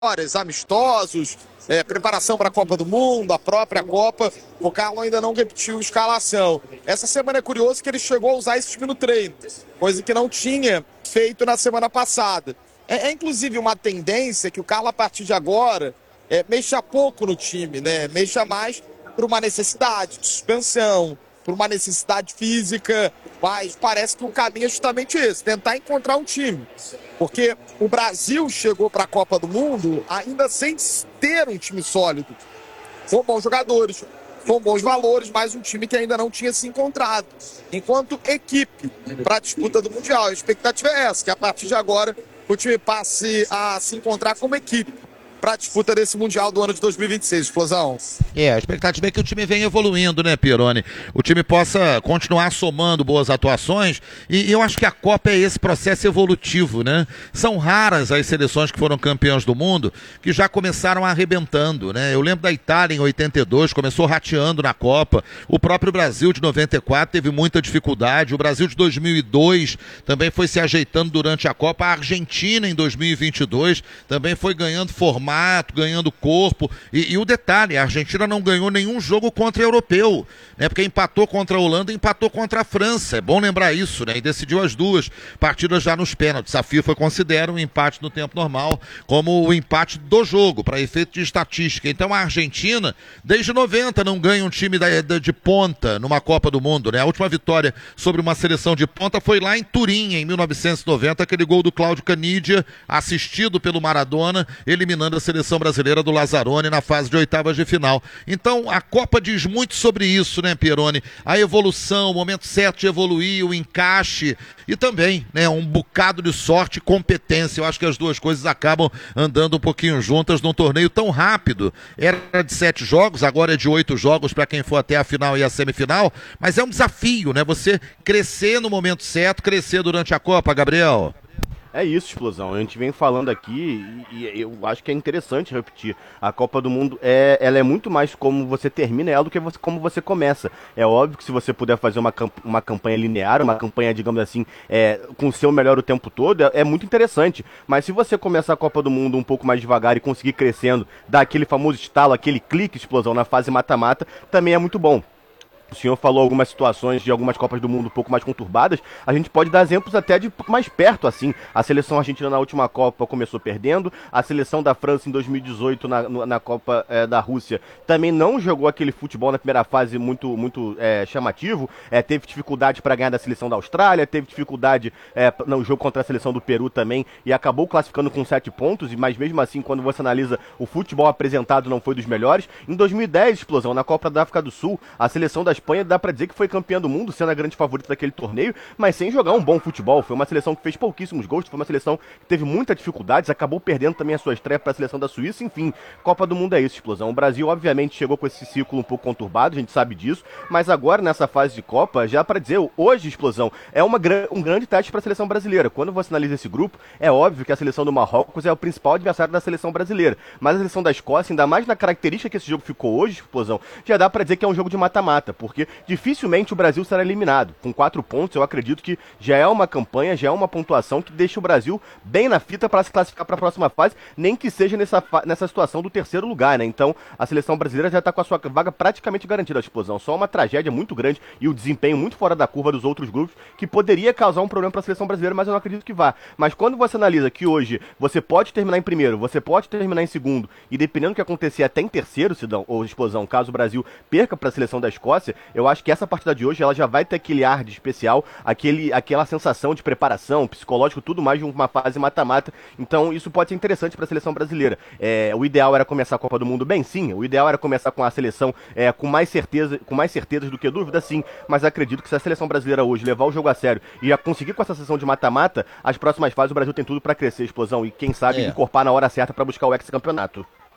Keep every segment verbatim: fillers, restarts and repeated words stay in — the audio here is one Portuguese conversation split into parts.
eliminatórias, amistosos, é, preparação para a Copa do Mundo, a própria Copa, o Carlos ainda não repetiu a escalação. Essa semana é curioso que ele chegou a usar esse time no treino, coisa que não tinha feito na semana passada. É, é inclusive uma tendência que o Carlos, a partir de agora, é, mexa pouco no time, né? Mexa mais por uma necessidade de suspensão, por uma necessidade física, mas parece que o caminho é justamente esse, tentar encontrar um time. Porque o Brasil chegou para a Copa do Mundo ainda sem ter um time sólido. São bons jogadores, com bons valores, mas um time que ainda não tinha se encontrado. Enquanto equipe para a disputa do Mundial, a expectativa é essa, que a partir de agora o time passe a se encontrar como equipe para a disputa desse Mundial do ano de dois mil e vinte e seis, Explosão. É, a expectativa é que o time venha evoluindo, né, Pieroni? O time possa continuar somando boas atuações e, e eu acho que a Copa é esse processo evolutivo, né? São raras as seleções que foram campeãs do mundo que já começaram arrebentando, né? Eu lembro da Itália em oitenta e dois, começou rateando na Copa. O próprio Brasil de noventa e quatro teve muita dificuldade. O Brasil de dois mil e dois também foi se ajeitando durante a Copa. A Argentina em dois mil e vinte e dois também foi ganhando formato, ganhando corpo, e, e o detalhe, a Argentina não ganhou nenhum jogo contra o europeu, né, porque empatou contra a Holanda e empatou contra a França, é bom lembrar isso, né, e decidiu as duas partidas já nos pênaltis. A FIFA considera um empate no tempo normal como o empate do jogo, para efeito de estatística. Então a Argentina, desde noventa, não ganha um time da, da, de ponta numa Copa do Mundo, né, a última vitória sobre uma seleção de ponta foi lá em Turim, em mil novecentos e noventa, aquele gol do Cláudio Canidia, assistido pelo Maradona, eliminando a seleção brasileira do Lazzaroni na fase de oitavas de final. Então a Copa diz muito sobre isso, né, Pieroni? A evolução, o momento certo de evoluir, o encaixe e também, né, um bocado de sorte e competência. Eu acho que as duas coisas acabam andando um pouquinho juntas num torneio tão rápido. Era de sete jogos, agora é de oito jogos para quem for até a final e a semifinal, mas é um desafio, né? Você crescer no momento certo, crescer durante a Copa, Gabriel. É isso, Explosão. A gente vem falando aqui e, e eu acho que é interessante repetir. A Copa do Mundo, é, ela é muito mais como você termina ela do que você, como você começa. É óbvio que se você puder fazer uma, uma campanha linear, uma campanha, digamos assim, é, com o seu melhor o tempo todo, é, é muito interessante. Mas se você começar a Copa do Mundo um pouco mais devagar e conseguir crescendo, dar aquele famoso estalo, aquele clique, Explosão, na fase mata-mata, também é muito bom. O senhor falou algumas situações de algumas Copas do Mundo um pouco mais conturbadas. A gente pode dar exemplos até de mais perto, assim. A seleção argentina na última Copa começou perdendo. A seleção da França em dois mil e dezoito na, na Copa é, da Rússia também não jogou aquele futebol na primeira fase muito, muito é, chamativo. É, teve dificuldade para ganhar da seleção da Austrália, teve dificuldade é, no jogo contra a seleção do Peru também e acabou classificando com sete pontos. Mas mesmo assim, quando você analisa o futebol apresentado, não foi dos melhores. Em dois mil e dez, Explosão, na Copa da África do Sul, a seleção das Espanha dá pra dizer que foi campeã do mundo, sendo a grande favorita daquele torneio, mas sem jogar um bom futebol. Foi uma seleção que fez pouquíssimos gols, foi uma seleção que teve muitas dificuldades, acabou perdendo também a sua estreia para a seleção da Suíça. Enfim, Copa do Mundo é isso, Explosão. O Brasil obviamente chegou com esse ciclo um pouco conturbado, a gente sabe disso, mas agora nessa fase de Copa, já para dizer, hoje, Explosão, é uma, um grande teste para a seleção brasileira. Quando você analisa esse grupo, é óbvio que a seleção do Marrocos é o principal adversário da seleção brasileira, mas a seleção da Escócia, ainda mais na característica que esse jogo ficou hoje, Explosão, já dá para dizer que é um jogo de mata-mata, porque dificilmente o Brasil será eliminado. Com quatro pontos, eu acredito que já é uma campanha, já é uma pontuação que deixa o Brasil bem na fita para se classificar para a próxima fase, nem que seja nessa, nessa situação do terceiro lugar, né? Então, a seleção brasileira já está com a sua vaga praticamente garantida, a Explosão. Só uma tragédia muito grande e o desempenho muito fora da curva dos outros grupos que poderia causar um problema para a seleção brasileira, mas eu não acredito que vá. Mas quando você analisa que hoje você pode terminar em primeiro, você pode terminar em segundo e dependendo do que acontecer até em terceiro, Sidão, ou Explosão, caso o Brasil perca para a seleção da Escócia, eu acho que essa partida de hoje ela já vai ter aquele ar de especial, aquele, aquela sensação de preparação, psicológico, tudo mais de uma fase mata-mata. Então isso pode ser interessante para a seleção brasileira. É, o ideal era começar a Copa do Mundo bem, sim. O ideal era começar com a seleção é, com mais certeza, com mais certezas do que dúvida, sim. Mas acredito que se a seleção brasileira hoje levar o jogo a sério e já conseguir com essa sessão de mata-mata, as próximas fases o Brasil tem tudo para crescer, Explosão, e quem sabe É. encorpar na hora certa para buscar o ex-campeonato.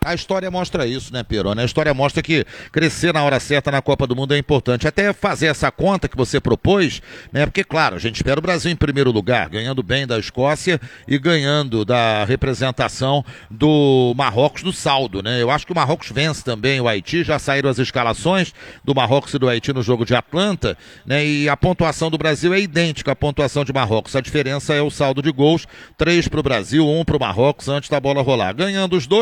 A história mostra isso, né, Peroni? A história mostra que crescer na hora certa na Copa do Mundo é importante. Até fazer essa conta que você propôs, né? Porque, claro, a gente espera o Brasil em primeiro lugar, ganhando bem da Escócia e ganhando da representação do Marrocos no saldo, né? Eu acho que o Marrocos vence também o Haiti, já saíram as escalações do Marrocos e do Haiti no jogo de Atlanta, né? E a pontuação do Brasil é idêntica à pontuação de Marrocos. A diferença é o saldo de gols, três para o Brasil, um para o Marrocos antes da bola rolar. Ganhando os dois,